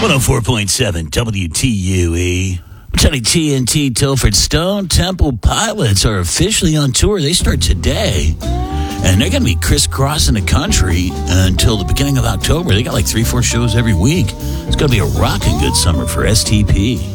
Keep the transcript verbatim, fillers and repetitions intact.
one oh four point seven W T U E. Johnny T N T, Tilford Stone Temple Pilots are officially on tour. They start today. And they're going to be crisscrossing the country until the beginning of October. They got like three, four shows every week. It's going to be a rocking good summer for S T P.